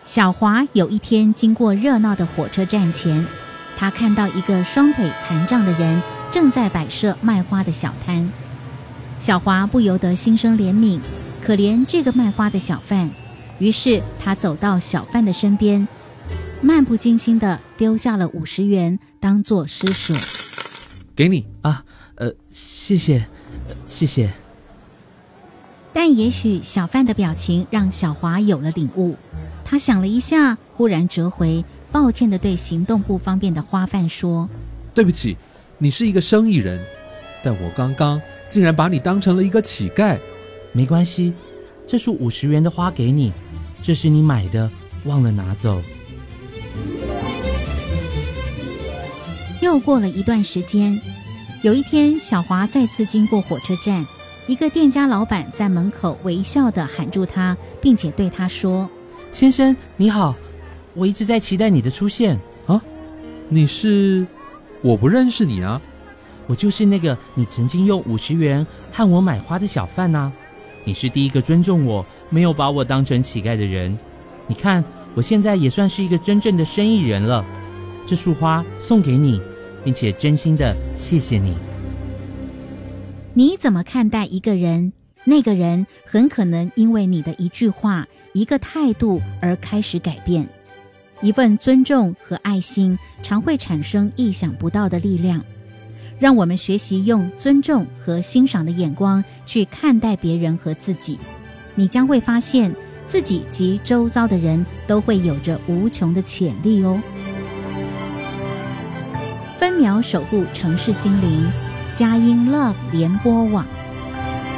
小华有一天经过热闹的火车站前，他看到一个双腿残障的人正在摆设卖花的小摊。小华不由得心生怜悯，可怜这个卖花的小贩，于是他走到小贩的身边，漫不经心地丢下了50元当作施舍。 给你啊，谢谢，谢谢。 但也许小贩的表情让小华有了领悟，他想了一下，忽然折回，抱歉地对行动不方便的花贩说： 对不起，你是一个生意人，但我刚刚竟然把你当成了一个乞丐。 没关系，这束50元的花给你，这是你买的，忘了拿走。 又过了一段时间，有一天小华再次经过火车站，一个店家老板在门口微笑地喊住他，并且对他说： 先生你好，我一直在期待你的出现。 啊，你是？我不认识你啊。 我就是那个你曾经用50元和我买花的小贩啊。你是第一个尊重我，没有把我当成乞丐的人。你看我现在也算是一个真正的生意人了，这束花送给你，并且真心的谢谢你。 你怎么看待一个人，那个人很可能因为你的一句话、一个态度而开始改变。一份尊重和爱心常会产生意想不到的力量。让我们学习用尊重和欣赏的眼光去看待别人和自己，你将会发现自己及周遭的人都会有着无穷的潜力哦。分秒守护城市心灵，佳音 Love 联播网。